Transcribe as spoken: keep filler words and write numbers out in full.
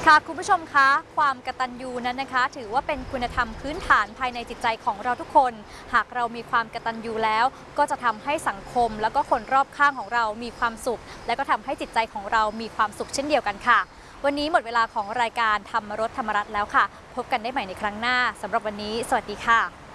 ค่ะคุณผู้ชมคะความกตัญญูนั้นนะคะถือว่าเป็นคุณธรรมพื้นฐานภายในจิตใจของเราทุกคนหากเรามีความกตัญญูแล้วก็จะทำให้สังคมแล้วก็คนรอบข้างของเรามีความสุขและก็ทำให้จิตใจของเรามีความสุขเช่นเดียวกันค่ะวันนี้หมดเวลาของรายการธรรมรสธรรมรัตน์แล้วค่ะพบกันได้ใหม่ในครั้งหน้าสำหรับวันนี้สวัสดีค่ะ